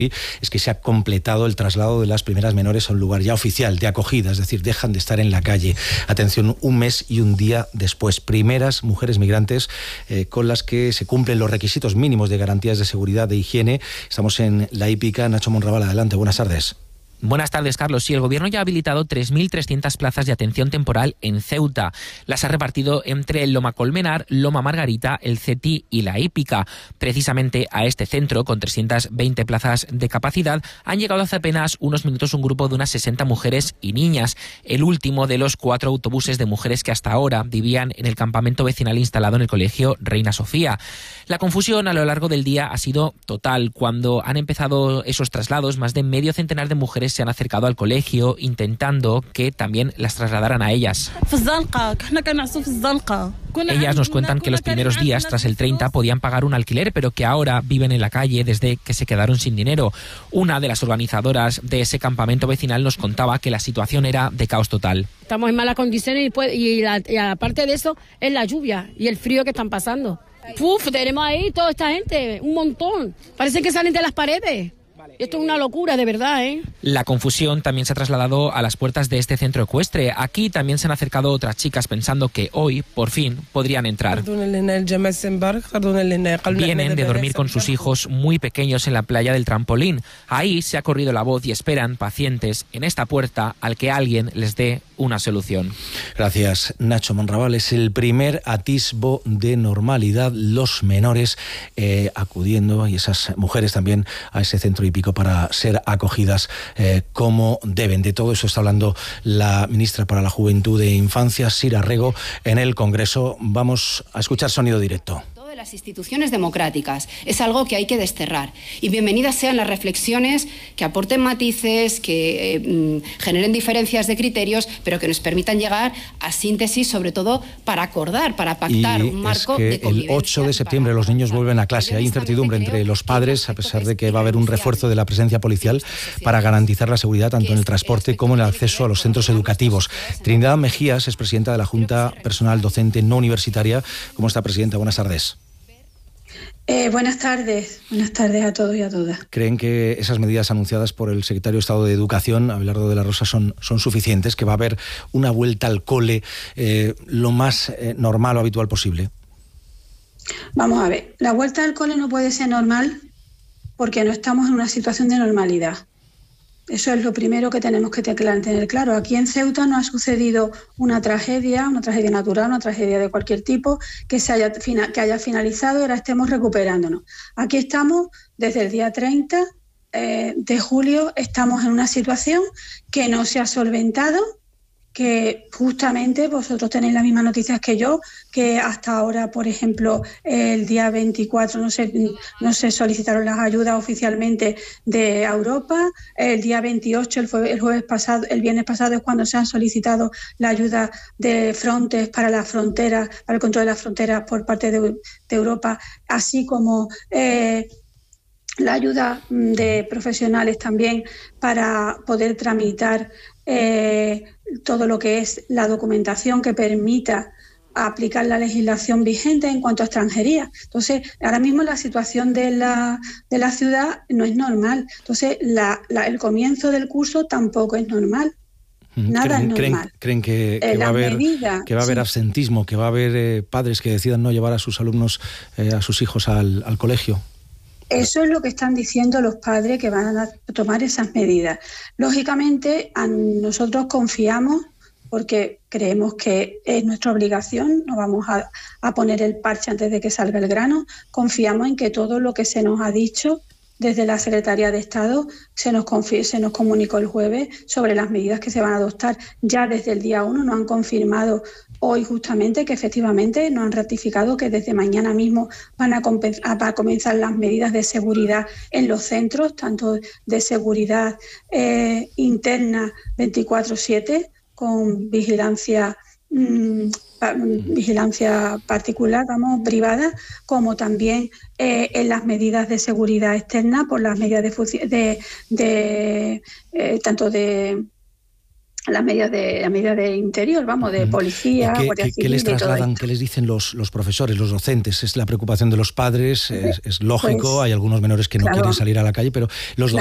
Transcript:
es que se ha completado el traslado de las primeras menores a un lugar ya oficial, de acogida, es decir, dejan de estar en la calle. Atención, un mes y un día después. Primeras mujeres migrantes con las que se cumplen los requisitos mínimos de garantías de seguridad, de higiene. Estamos en La Hípica. Nacho Monraval, adelante, buenas tardes. Buenas tardes, Carlos. Sí, el Gobierno ya ha habilitado 3.300 plazas de atención temporal en Ceuta. Las ha repartido entre Loma Colmenar, Loma Margarita, El Cetí y La Hípica. Precisamente a este centro, con 320 plazas de capacidad, han llegado hace apenas unos minutos un grupo de unas 60 mujeres y niñas. El último de los 4 autobuses de mujeres que hasta ahora vivían en el campamento vecinal instalado en el colegio Reina Sofía. La confusión a lo largo del día ha sido total. Cuando han empezado esos traslados, más de medio centenar de mujeres se han acercado al colegio intentando que también las trasladaran a ellas. Ellas nos cuentan que los primeros días, tras el 30, podían pagar un alquiler, pero que ahora viven en la calle desde que se quedaron sin dinero. Una de las organizadoras de ese campamento vecinal nos contaba que la situación era de caos total. Estamos en malas condiciones y aparte de eso es la lluvia y el frío que están pasando. Tenemos ahí toda esta gente, un montón. Parece que salen de las paredes. Esto es una locura, de verdad, ¿eh? La confusión también se ha trasladado a las puertas de este centro ecuestre. Aquí también se han acercado otras chicas pensando que hoy, por fin, podrían entrar. Vienen de dormir con sus hijos muy pequeños en la playa del Trampolín. Ahí se ha corrido la voz y esperan, pacientes, en esta puerta al que alguien les dé una solución. Gracias, Nacho Monraval. Es el primer atisbo de normalidad. Los menores acudiendo, y esas mujeres también, a ese centro hípico para ser acogidas como deben. De todo eso está hablando la ministra para la Juventud e Infancia, Sira Rego, en el Congreso. Vamos a escuchar sonido directo. De las instituciones democráticas es algo que hay que desterrar, y bienvenidas sean las reflexiones que aporten matices, que generen diferencias de criterios, pero que nos permitan llegar a síntesis, sobre todo para acordar, para pactar un marco de convivencia. El 8 de septiembre los niños vuelven a clase. Hay incertidumbre entre los padres, a pesar de que va a haber un refuerzo de la presencia policial para garantizar la seguridad tanto en el transporte como en el acceso a los centros educativos. Trinidad Mejías es presidenta de la Junta Personal Docente No Universitaria. ¿Cómo está, presidenta? Buenas tardes. Buenas tardes a todos y a todas. ¿Creen que esas medidas anunciadas por el secretario de Estado de Educación, Abelardo de la Rosa, son suficientes, que va a haber una vuelta al cole lo más normal o habitual posible? Vamos a ver, la vuelta al cole no puede ser normal porque no estamos en una situación de normalidad. Eso es lo primero que tenemos que tener claro. Aquí en Ceuta no ha sucedido una tragedia natural, una tragedia de cualquier tipo que haya finalizado y ahora estemos recuperándonos. Aquí estamos desde el día 30 de julio, estamos en una situación que no se ha solventado, que justamente vosotros tenéis las mismas noticias que yo, que hasta ahora, por ejemplo, el día 24 no se solicitaron las ayudas oficialmente de Europa. El día 28, el viernes pasado, es cuando se han solicitado la ayuda de Frontex para las fronteras, para el control de las fronteras por parte de Europa, así como la ayuda de profesionales también para poder tramitar todo lo que es la documentación que permita aplicar la legislación vigente en cuanto a extranjería. Entonces, ahora mismo la situación de la ciudad no es normal. Entonces, el comienzo del curso tampoco es normal. Nada es normal. ¿Creen que va a haber absentismo, que va a haber padres que decidan no llevar a sus alumnos, a sus hijos al colegio? Eso es lo que están diciendo los padres, que van a tomar esas medidas. Lógicamente, nosotros confiamos, porque creemos que es nuestra obligación, no vamos a poner el parche antes de que salga el grano. Confiamos en que todo lo que se nos ha dicho desde la Secretaría de Estado se nos comunicó el jueves sobre las medidas que se van a adoptar. Ya desde el día 1 nos han confirmado hoy justamente que efectivamente nos han ratificado que desde mañana mismo van a comenzar las medidas de seguridad en los centros, tanto de seguridad interna 24/7 con vigilancia particular, privada, como también en las medidas de seguridad externa por las medidas tanto de las medidas de interior, vamos, de policía, Guardia Civil. ¿Qué les trasladan, qué les dicen los profesores, los docentes? Es la preocupación de los padres, es lógico, hay algunos menores que no quieren salir a la calle, pero los